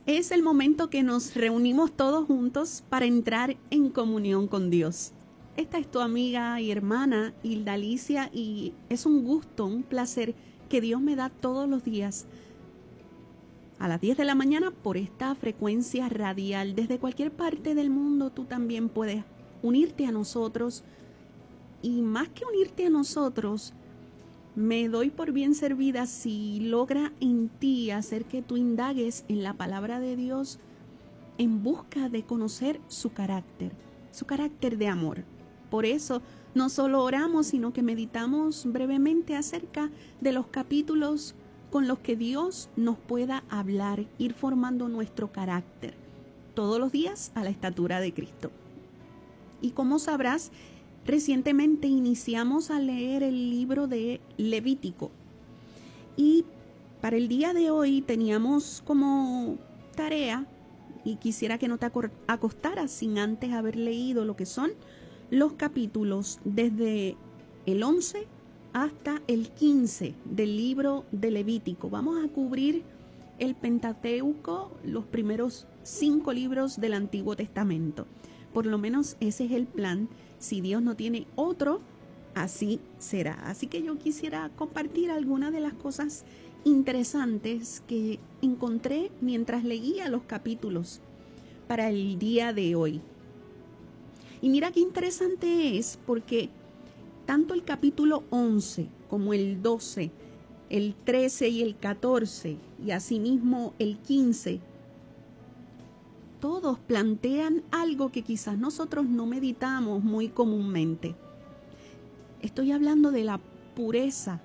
Es el momento que nos reunimos todos juntos para entrar en comunión con Dios. Esta es tu amiga y hermana Hilda Alicia y es un gusto, un placer que Dios me da todos los días a las 10 de la mañana por esta frecuencia radial. Desde cualquier parte del mundo tú también puedes unirte a nosotros y más que unirte a nosotros, me doy por bien servida si logra en ti hacer que tú indagues en la palabra de Dios en busca de conocer su carácter de amor. Por eso no solo oramos, sino que meditamos brevemente acerca de los capítulos con los que Dios nos pueda hablar, ir formando nuestro carácter, todos los días a la estatura de Cristo. Y como sabrás, recientemente iniciamos a leer el libro de Levítico. Y para el día de hoy teníamos como tarea, y quisiera que no te acostaras sin antes haber leído lo que son los capítulos desde el 11 hasta el 15 del libro de Levítico. Vamos a cubrir el Pentateuco, los primeros 5 libros del Antiguo Testamento. Por lo menos ese es el plan. Si Dios no tiene otro, así será. Así que yo quisiera compartir algunas de las cosas interesantes que encontré mientras leía los capítulos para el día de hoy. Y mira qué interesante es, porque tanto el capítulo 11 como el 12, el 13 y el 14, y asimismo el 15, todos plantean algo que quizás nosotros no meditamos muy comúnmente. Estoy hablando de la pureza,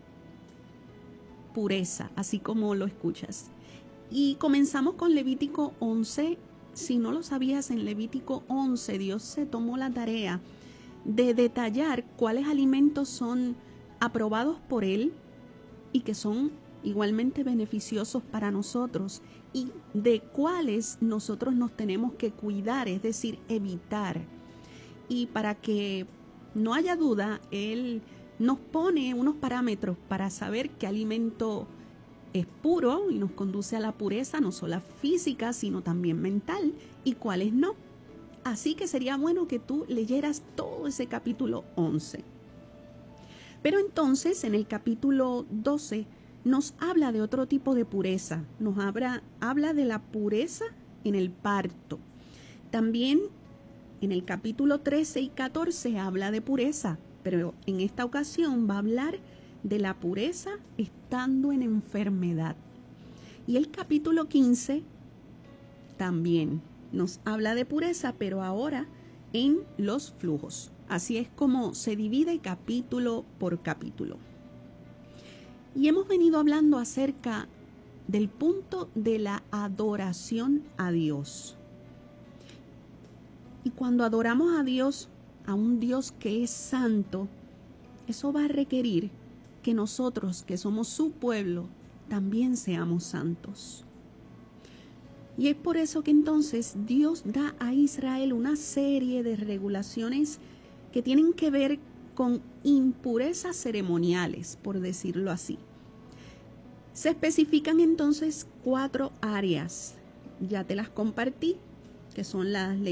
así como lo escuchas. Y comenzamos con Levítico 11. Si no lo sabías, en Levítico 11 Dios se tomó la tarea de detallar cuáles alimentos son aprobados por Él y que son igualmente beneficiosos para nosotros, y de cuáles nosotros nos tenemos que cuidar, es decir, evitar. Y para que no haya duda, Él nos pone unos parámetros para saber qué alimento es puro y nos conduce a la pureza, no solo física, sino también mental, y cuáles no. Así que sería bueno que tú leyeras todo ese capítulo 11. Pero entonces, en el capítulo 12, nos habla de otro tipo de pureza. Nos habla de la pureza en el parto. También en el capítulo 13 y 14 habla de pureza, pero en esta ocasión va a hablar de la pureza estando en enfermedad. Y el capítulo 15 también nos habla de pureza, pero ahora en los flujos. Así es como se divide capítulo por capítulo. Y hemos venido hablando acerca del punto de la adoración a Dios. Y cuando adoramos a Dios, a un Dios que es santo, eso va a requerir que nosotros, que somos su pueblo, también seamos santos. Y es por eso que entonces Dios da a Israel una serie de regulaciones que tienen que ver con impurezas ceremoniales, por decirlo así. Se especifican entonces 4 áreas. Ya te las compartí, que son las